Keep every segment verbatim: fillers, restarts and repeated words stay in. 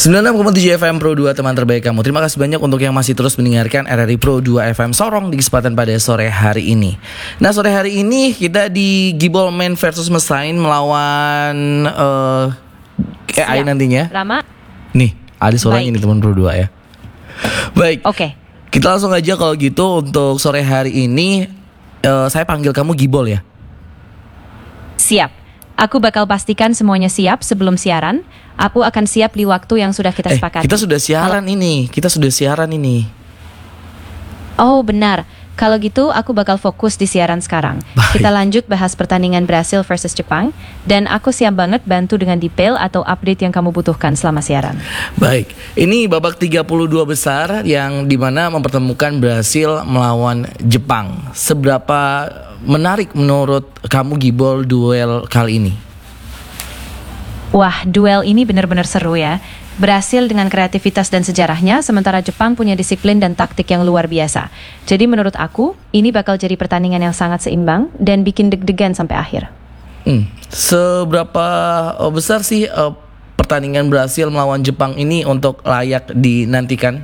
sembilan puluh enam koma tujuh F M Pro dua, teman terbaik kamu. Terima kasih banyak untuk yang masih terus mendengarkan R R I Pro dua F M Sorong di kesempatan pada sore hari ini. Nah, sore hari ini kita di Gibol Men versus Mesain melawan uh, A I nantinya. Rama. Nih, ada suaranya nih teman Pro dua ya. Baik. Oke. Okay. Kita langsung aja kalau gitu untuk sore hari ini uh, saya panggil kamu Gibol ya. Siap. Aku bakal pastikan semuanya siap sebelum siaran. Aku akan siap di waktu yang sudah kita eh, sepakati. Kita sudah siaran Halo. ini. Kita sudah siaran ini. Oh, benar. Kalau gitu aku bakal fokus di siaran sekarang. Baik. Kita lanjut bahas pertandingan Brasil versus Jepang. Dan aku siap banget bantu dengan detail atau update yang kamu butuhkan selama siaran. Baik, ini babak tiga puluh dua besar yang dimana mempertemukan Brasil melawan Jepang. Seberapa menarik menurut kamu Gibol duel kali ini? Wah, duel ini benar-benar seru ya. Brasil dengan kreativitas dan sejarahnya, sementara Jepang punya disiplin dan taktik yang luar biasa. Jadi menurut aku, ini bakal jadi pertandingan yang sangat seimbang dan bikin deg-degan sampai akhir. Hmm, seberapa besar sih uh, pertandingan Brasil melawan Jepang ini untuk layak dinantikan?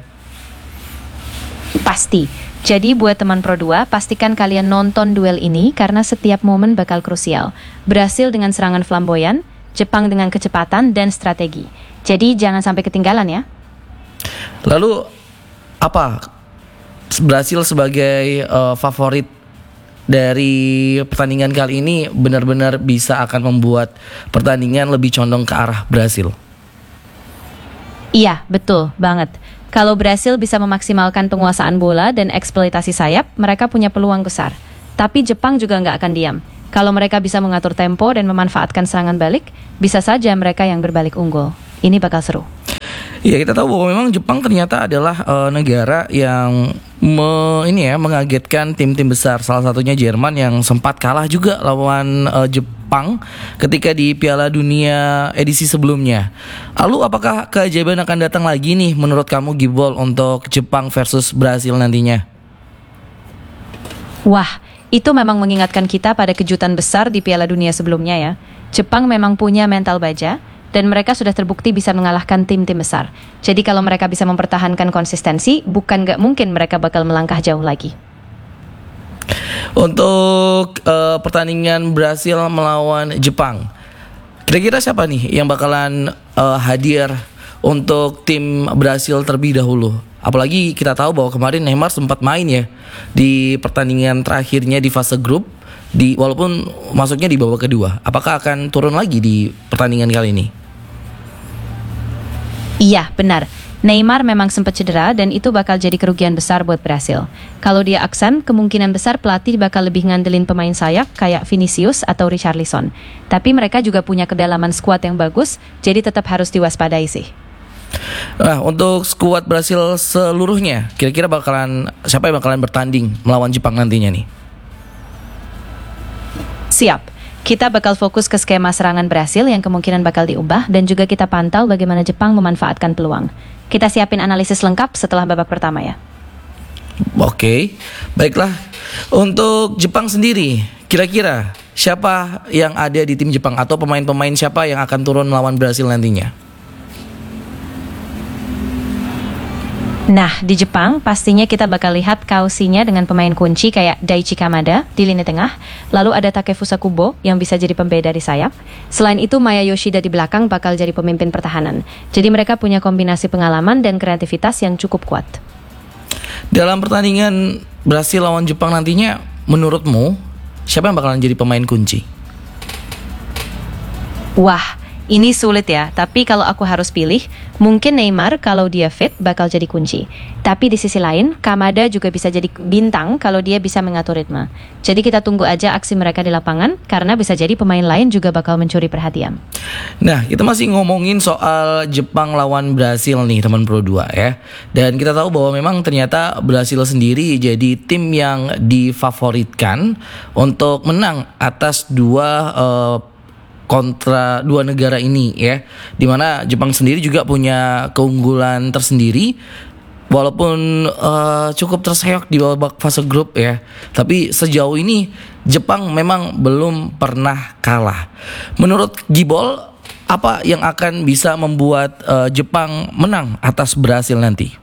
Pasti. Jadi buat teman Pro dua, pastikan kalian nonton duel ini karena setiap momen bakal krusial. Brasil dengan serangan flamboyan, Jepang dengan kecepatan dan strategi. Jadi jangan sampai ketinggalan ya. Lalu apa Brasil sebagai uh, favorit dari pertandingan kali ini benar-benar bisa akan membuat pertandingan lebih condong ke arah Brasil? Iya, betul banget. Kalau Brasil bisa memaksimalkan penguasaan bola dan eksploitasi sayap, mereka punya peluang besar. Tapi Jepang juga nggak akan diam. Kalau mereka bisa mengatur tempo dan memanfaatkan serangan balik, bisa saja mereka yang berbalik unggul. Ini bakal seru. Ya, kita tahu bahwa memang Jepang ternyata adalah uh, negara yang me, ini ya mengagetkan tim-tim besar. Salah satunya Jerman yang sempat kalah juga lawan uh, Jepang ketika di Piala Dunia edisi sebelumnya. Lalu apakah keajaiban akan datang lagi nih menurut kamu Gibol untuk Jepang versus Brasil nantinya? Wah, itu memang mengingatkan kita pada kejutan besar di Piala Dunia sebelumnya ya. Jepang memang punya mental baja dan mereka sudah terbukti bisa mengalahkan tim-tim besar. Jadi kalau mereka bisa mempertahankan konsistensi, bukan gak mungkin mereka bakal melangkah jauh lagi. Untuk uh, pertandingan Brasil melawan Jepang, kira-kira siapa nih yang bakalan uh, hadir untuk tim Brasil terlebih dahulu? Apalagi kita tahu bahwa kemarin Neymar sempat main ya di pertandingan terakhirnya di fase grup, di walaupun masuknya di babak kedua. Apakah akan turun lagi di pertandingan kali ini? Iya, benar. Neymar memang sempat cedera dan itu bakal jadi kerugian besar buat Brasil. Kalau dia aksen, kemungkinan besar pelatih bakal lebih ngandelin pemain sayap kayak Vinicius atau Richarlison. Tapi mereka juga punya kedalaman skuad yang bagus, jadi tetap harus diwaspadai sih. Nah, untuk skuad Brasil seluruhnya, kira-kira bakalan siapa yang bakalan bertanding melawan Jepang nantinya nih? Siap. Kita bakal fokus ke skema serangan Brasil yang kemungkinan bakal diubah dan juga kita pantau bagaimana Jepang memanfaatkan peluang. Kita siapin analisis lengkap setelah babak pertama ya. Oke, baiklah. Untuk Jepang sendiri, kira-kira siapa yang ada di tim Jepang atau pemain-pemain siapa yang akan turun melawan Brasil nantinya? Nah, di Jepang pastinya kita bakal lihat kausinya dengan pemain kunci kayak Daichi Kamada di lini tengah, lalu ada Takefusa Kubo yang bisa jadi pembeda di sayap. Selain itu Maya Yoshida di belakang bakal jadi pemimpin pertahanan. Jadi mereka punya kombinasi pengalaman dan kreativitas yang cukup kuat. Dalam pertandingan Brasil lawan Jepang nantinya, menurutmu siapa yang bakalan jadi pemain kunci? Wah, ini sulit ya, tapi kalau aku harus pilih, mungkin Neymar kalau dia fit bakal jadi kunci. Tapi di sisi lain, Kamada juga bisa jadi bintang kalau dia bisa mengatur ritme. Jadi kita tunggu aja aksi mereka di lapangan, karena bisa jadi pemain lain juga bakal mencuri perhatian. Nah, kita masih ngomongin soal Jepang lawan Brasil nih teman Pro dua ya. Dan kita tahu bahwa memang ternyata Brasil sendiri jadi tim yang difavoritkan untuk menang atas dua uh, kontra dua negara ini ya, dimana Jepang sendiri juga punya keunggulan tersendiri walaupun uh, cukup terseok di babak fase grup ya, tapi sejauh ini Jepang memang belum pernah kalah. Menurut Gibol, apa yang akan bisa membuat uh, Jepang menang atas Brasil nanti?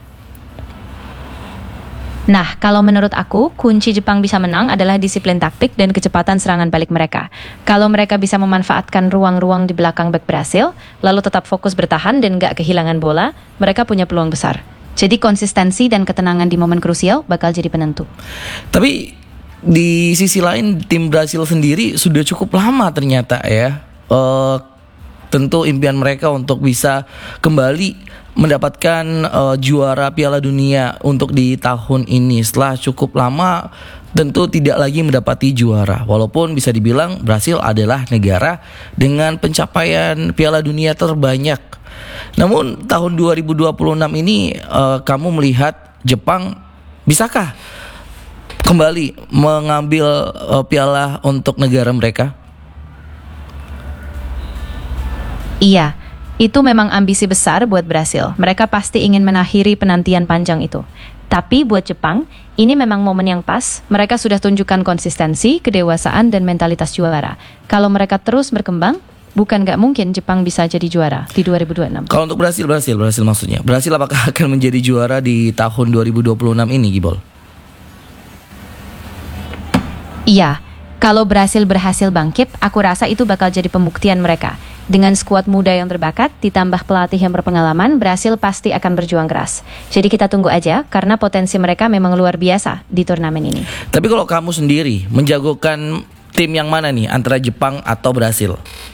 Nah, kalau menurut aku, kunci Jepang bisa menang adalah disiplin taktik dan kecepatan serangan balik mereka. Kalau mereka bisa memanfaatkan ruang-ruang di belakang bek Brasil, lalu tetap fokus bertahan dan gak kehilangan bola, mereka punya peluang besar. Jadi konsistensi dan ketenangan di momen krusial bakal jadi penentu. Tapi di sisi lain, tim Brasil sendiri sudah cukup lama ternyata ya. Uh, tentu impian mereka untuk bisa kembali mendapatkan uh, juara Piala Dunia untuk di tahun ini. Setelah cukup lama tentu tidak lagi mendapati juara. Walaupun bisa dibilang Brasil adalah negara dengan pencapaian Piala Dunia terbanyak. Namun tahun dua ribu dua puluh enam ini uh, kamu melihat Jepang bisakah kembali mengambil uh, piala untuk negara mereka? Iya, itu memang ambisi besar buat Brasil. Mereka pasti ingin menakhiri penantian panjang itu. Tapi buat Jepang, ini memang momen yang pas. Mereka sudah tunjukkan konsistensi, kedewasaan, dan mentalitas juara. Kalau mereka terus berkembang, bukan gak mungkin Jepang bisa jadi juara di dua ribu dua puluh enam. Kalau untuk Brasil, Brasil, Brasil maksudnya Brasil apakah akan menjadi juara di tahun dua ribu dua puluh enam ini, Gibol? Iya, kalau Brasil berhasil bangkit, aku rasa itu bakal jadi pembuktian mereka. Dengan skuad muda yang berbakat, ditambah pelatih yang berpengalaman, Brasil pasti akan berjuang keras. Jadi kita tunggu aja, karena potensi mereka memang luar biasa di turnamen ini. Tapi kalau kamu sendiri menjagokan tim yang mana nih, antara Jepang atau Brasil?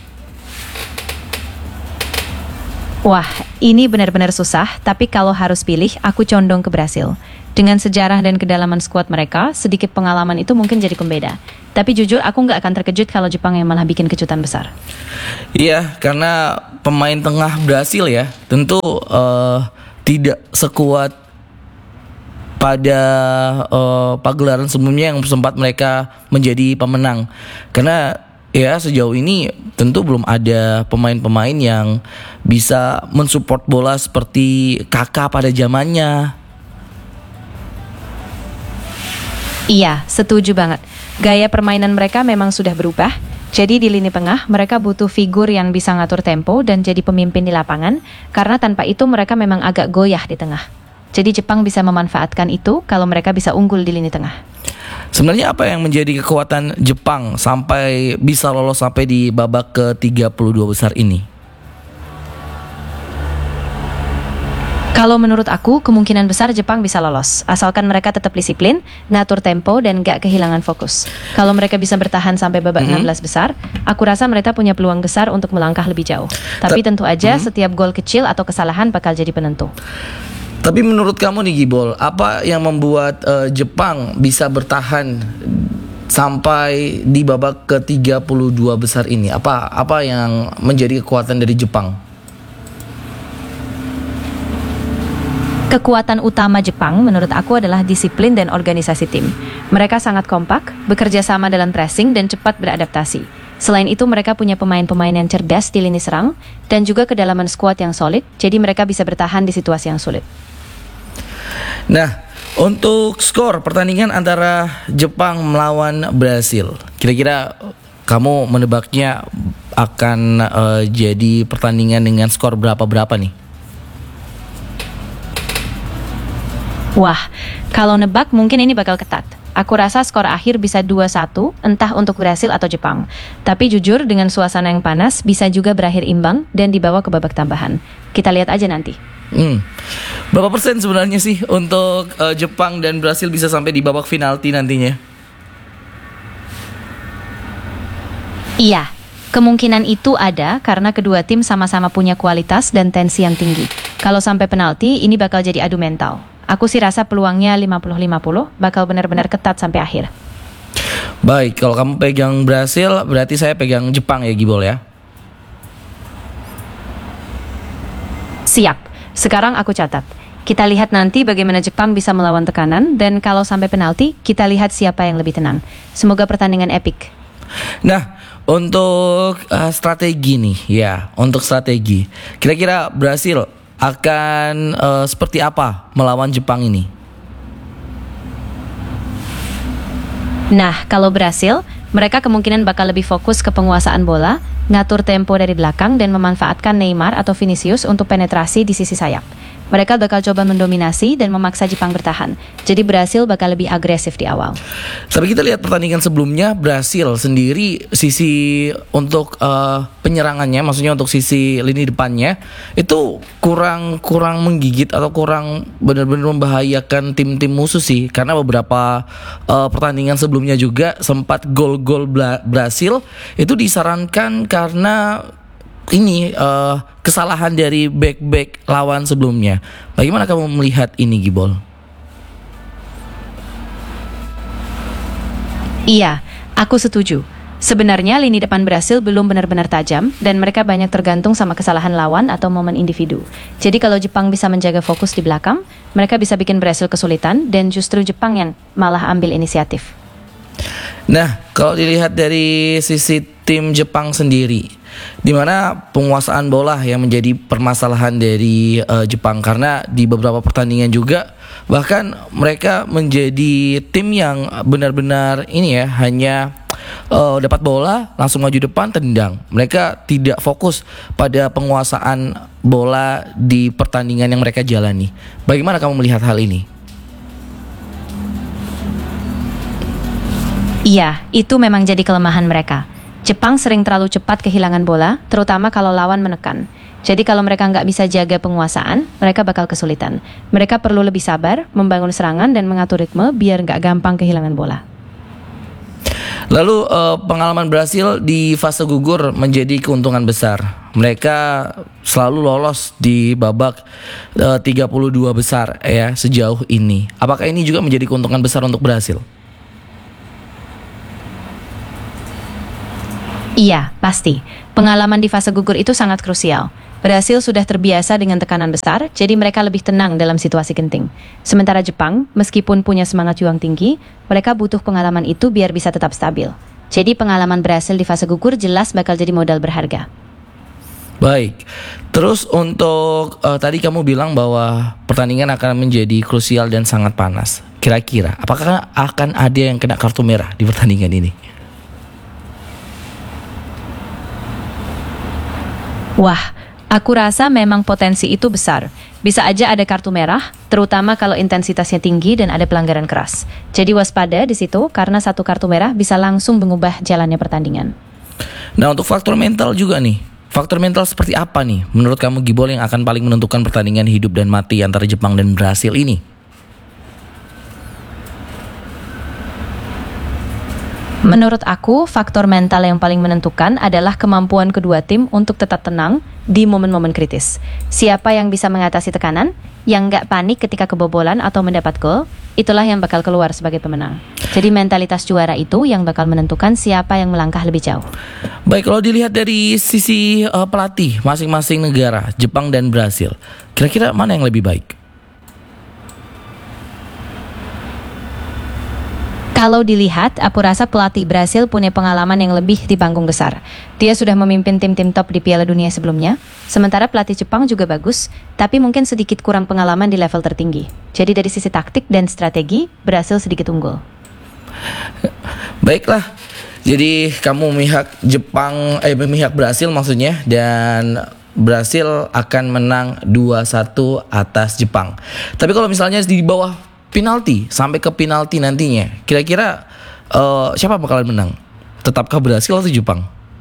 Wah, ini benar-benar susah, tapi kalau harus pilih, aku condong ke Brasil. Dengan sejarah dan kedalaman skuad mereka, sedikit pengalaman itu mungkin jadi pembeda. Tapi jujur, aku nggak akan terkejut kalau Jepang yang malah bikin kejutan besar. Iya, karena pemain tengah Brasil ya, tentu uh, tidak sekuat pada uh, pagelaran sebelumnya yang sempat mereka menjadi pemenang. Karena ya sejauh ini tentu belum ada pemain-pemain yang bisa mensupport bola seperti Kakak pada zamannya. Iya, setuju banget. Gaya permainan mereka memang sudah berubah. Jadi di lini tengah, mereka butuh figur yang bisa ngatur tempo dan jadi pemimpin di lapangan, karena tanpa itu mereka memang agak goyah di tengah. Jadi Jepang bisa memanfaatkan itu kalau mereka bisa unggul di lini tengah. Sebenarnya apa yang menjadi kekuatan Jepang sampai bisa lolos sampai di babak ke tiga puluh dua besar ini? Kalau menurut aku, kemungkinan besar Jepang bisa lolos, asalkan mereka tetap disiplin, ngatur tempo, dan gak kehilangan fokus. Kalau mereka bisa bertahan sampai babak mm-hmm. enam belas besar, aku rasa mereka punya peluang besar untuk melangkah lebih jauh. Tapi tentu aja, mm-hmm. setiap gol kecil atau kesalahan bakal jadi penentu. Tapi menurut kamu nih Gibol, apa yang membuat uh, Jepang bisa bertahan sampai di babak ke tiga puluh dua besar ini? Apa apa yang menjadi kekuatan dari Jepang? Kekuatan utama Jepang menurut aku adalah disiplin dan organisasi tim. Mereka sangat kompak, bekerja sama dalam pressing dan cepat beradaptasi. Selain itu mereka punya pemain-pemain yang cerdas di lini serang dan juga kedalaman skuad yang solid, jadi mereka bisa bertahan di situasi yang sulit. Nah, untuk skor pertandingan antara Jepang melawan Brasil, kira-kira kamu menebaknya akan uh, jadi pertandingan dengan skor berapa-berapa nih? Wah, kalau nebak mungkin ini bakal ketat. Aku rasa skor akhir bisa dua satu, entah untuk Brasil atau Jepang. Tapi jujur, dengan suasana yang panas, bisa juga berakhir imbang dan dibawa ke babak tambahan. Kita lihat aja nanti. Hmm. Berapa persen sebenarnya sih untuk uh, Jepang dan Brasil bisa sampai di babak finalti nantinya? Iya, kemungkinan itu ada karena kedua tim sama-sama punya kualitas dan tensi yang tinggi. Kalau sampai penalti, ini bakal jadi adu mental. Aku sih rasa peluangnya lima puluh lima puluh, bakal benar-benar ketat sampai akhir. Baik, kalau kamu pegang Brasil, berarti saya pegang Jepang ya Gibol ya? Siap, sekarang aku catat. Kita lihat nanti bagaimana Jepang bisa melawan tekanan, dan kalau sampai penalti, kita lihat siapa yang lebih tenang. Semoga pertandingan epik. Nah, untuk uh, strategi nih, ya, untuk strategi, kira-kira Brasil akan uh, seperti apa melawan Jepang ini? Nah, kalau Brasil, mereka kemungkinan bakal lebih fokus ke penguasaan bola, ngatur tempo dari belakang dan memanfaatkan Neymar atau Vinicius untuk penetrasi di sisi sayap. Mereka bakal coba mendominasi dan memaksa Jepang bertahan. Jadi Brasil bakal lebih agresif di awal. Tapi kita lihat pertandingan sebelumnya, Brasil sendiri sisi untuk uh, penyerangannya, maksudnya untuk sisi lini depannya itu kurang kurang menggigit atau kurang benar-benar membahayakan tim-tim musuh sih. Karena beberapa uh, pertandingan sebelumnya juga sempat gol-gol Bla- Brasil itu disarankan karena ini uh, kesalahan dari back-back lawan sebelumnya. Bagaimana kamu melihat ini, Gibol? Iya, aku setuju. Sebenarnya lini depan Brasil belum benar-benar tajam dan mereka banyak tergantung sama kesalahan lawan atau momen individu. Jadi kalau Jepang bisa menjaga fokus di belakang, mereka bisa bikin Brasil kesulitan dan justru Jepang yang malah ambil inisiatif. Nah, kalau dilihat dari sisi tim Jepang sendiri, di mana penguasaan bola yang menjadi permasalahan dari uh, Jepang, karena di beberapa pertandingan juga bahkan mereka menjadi tim yang benar-benar ini ya, hanya uh, dapat bola langsung maju depan tendang. Mereka tidak fokus pada penguasaan bola di pertandingan yang mereka jalani. Bagaimana kamu melihat hal ini? Iya, itu memang jadi kelemahan mereka. Jepang sering terlalu cepat kehilangan bola, terutama kalau lawan menekan. Jadi kalau mereka nggak bisa jaga penguasaan, mereka bakal kesulitan. Mereka perlu lebih sabar, membangun serangan dan mengatur ritme biar nggak gampang kehilangan bola. Lalu uh, pengalaman Brasil di fase gugur menjadi keuntungan besar. Mereka selalu lolos di babak uh, tiga puluh dua besar ya sejauh ini. Apakah ini juga menjadi keuntungan besar untuk Brasil? Iya, pasti. Pengalaman di fase gugur itu sangat krusial. Brasil sudah terbiasa dengan tekanan besar, jadi mereka lebih tenang dalam situasi genting. Sementara Jepang, meskipun punya semangat juang tinggi, mereka butuh pengalaman itu biar bisa tetap stabil. Jadi pengalaman Brasil di fase gugur jelas bakal jadi modal berharga. Baik, terus untuk uh, tadi kamu bilang bahwa pertandingan akan menjadi krusial dan sangat panas. Kira-kira, apakah akan ada yang kena kartu merah di pertandingan ini? Wah, aku rasa memang potensi itu besar. Bisa aja ada kartu merah, terutama kalau intensitasnya tinggi dan ada pelanggaran keras. Jadi waspada di situ karena satu kartu merah bisa langsung mengubah jalannya pertandingan. Nah, untuk faktor mental juga nih. Faktor mental seperti apa nih menurut kamu, Gibol, yang akan paling menentukan pertandingan hidup dan mati antara Jepang dan Brasil ini? Menurut aku, faktor mental yang paling menentukan adalah kemampuan kedua tim untuk tetap tenang di momen-momen kritis. Siapa yang bisa mengatasi tekanan, yang nggak panik ketika kebobolan atau mendapat gol, itulah yang bakal keluar sebagai pemenang. Jadi mentalitas juara itu yang bakal menentukan siapa yang melangkah lebih jauh. Baik, kalau dilihat dari sisi uh, pelatih masing-masing negara, Jepang dan Brasil, kira-kira mana yang lebih baik? Kalau dilihat, aku rasa pelatih Brasil punya pengalaman yang lebih di panggung besar. Dia sudah memimpin tim-tim top di Piala Dunia sebelumnya, sementara pelatih Jepang juga bagus, tapi mungkin sedikit kurang pengalaman di level tertinggi. Jadi dari sisi taktik dan strategi, Brasil sedikit unggul. Baiklah, jadi kamu memihak Jepang, eh memihak Brasil maksudnya, dan Brasil akan menang dua satu atas Jepang. Tapi kalau misalnya di bawah penalti sampai ke penalti nantinya, kira-kira uh, siapa bakalan menang? Tetapkah Brasil atau Jepang?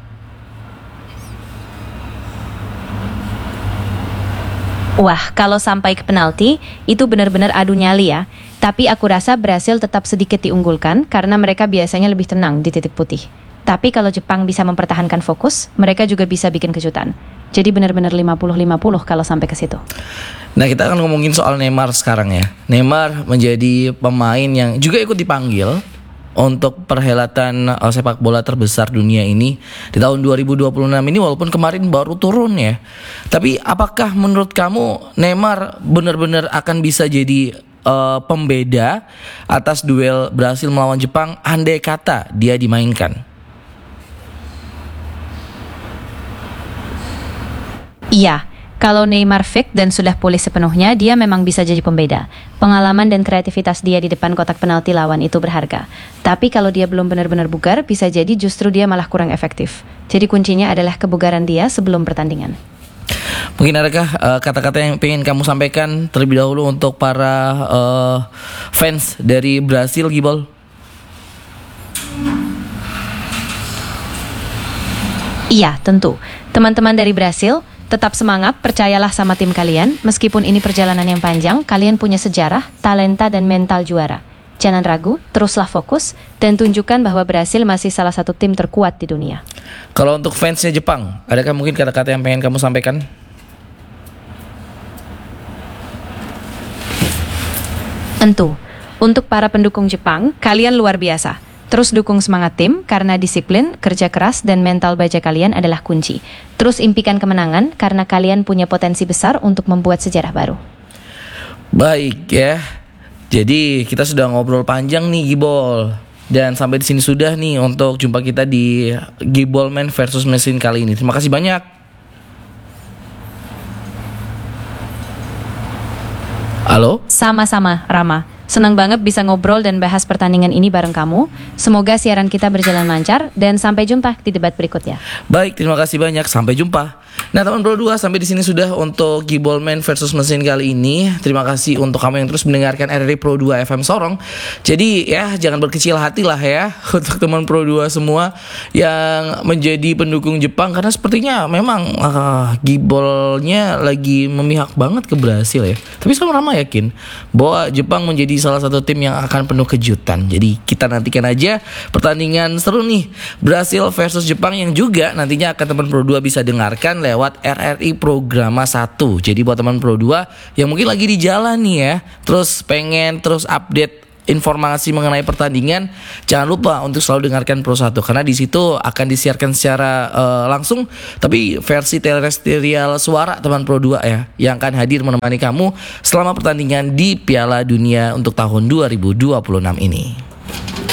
Wah, kalau sampai ke penalti, itu benar-benar adu nyali ya. Tapi aku rasa Brasil tetap sedikit diunggulkan karena mereka biasanya lebih tenang di titik putih. Tapi kalau Jepang bisa mempertahankan fokus, mereka juga bisa bikin kejutan. Jadi benar-benar lima puluh lima puluh kalau sampai ke situ. Nah, kita akan ngomongin soal Neymar sekarang ya. Neymar menjadi pemain yang juga ikut dipanggil untuk perhelatan uh, sepak bola terbesar dunia ini di tahun dua ribu dua puluh enam ini, walaupun kemarin baru turun ya. Tapi apakah menurut kamu Neymar benar-benar akan bisa jadi uh, pembeda atas duel Brasil melawan Jepang andai kata dia dimainkan? Iya, Kalau Neymar fit dan sudah pulih sepenuhnya, dia memang bisa jadi pembeda. Pengalaman dan kreativitas dia di depan kotak penalti lawan itu berharga. Tapi kalau dia belum benar-benar bugar, bisa jadi justru dia malah kurang efektif. Jadi kuncinya adalah kebugaran dia sebelum pertandingan. Mungkin adakah uh, kata-kata yang pengen kamu sampaikan terlebih dahulu untuk para uh, fans dari Brasil, Gibol? Iya, tentu. Teman-teman dari Brasil, tetap semangat, percayalah sama tim kalian. Meskipun ini perjalanan yang panjang, kalian punya sejarah, talenta, dan mental juara. Jangan ragu, teruslah fokus, dan tunjukkan bahwa Brasil masih salah satu tim terkuat di dunia. Kalau untuk fansnya Jepang, adakah mungkin kata-kata yang pengen kamu sampaikan? Tentu, untuk para pendukung Jepang, kalian luar biasa. Terus dukung semangat tim, karena disiplin, kerja keras, dan mental baja kalian adalah kunci. Terus impikan kemenangan, karena kalian punya potensi besar untuk membuat sejarah baru. Baik ya, jadi kita sudah ngobrol panjang nih Gibol. Dan sampai di sini sudah nih untuk jumpa kita di Gibolman versus Mesin kali ini. Terima kasih banyak. Halo? Sama-sama, Rama. Senang banget bisa ngobrol dan bahas pertandingan ini bareng kamu. Semoga siaran kita berjalan lancar dan sampai jumpa di debat berikutnya. Baik, terima kasih banyak. Sampai jumpa. Nah, teman Pro dua, sampai di sini sudah untuk Gibolman versus Mesin kali ini. Terima kasih untuk kamu yang terus mendengarkan R R I Pro dua F M Sorong. Jadi ya, jangan berkecil hati lah ya untuk teman Pro dua semua yang menjadi pendukung Jepang, karena sepertinya memang uh, Gibolnya lagi memihak banget ke Brasil ya. Tapi sama Rama yakin bahwa Jepang menjadi salah satu tim yang akan penuh kejutan. Jadi kita nantikan aja pertandingan seru nih, Brasil versus Jepang, yang juga nantinya akan teman Pro dua bisa dengarkan lewat R R I Programa satu. Jadi buat teman Pro dua yang mungkin lagi di jalan nih ya, terus pengen terus update informasi mengenai pertandingan, jangan lupa untuk selalu dengarkan Pro satu, karena di situ akan disiarkan secara uh, langsung, tapi versi terestrial suara teman Pro dua ya, yang akan hadir menemani kamu selama pertandingan di Piala Dunia untuk tahun dua ribu dua puluh enam ini.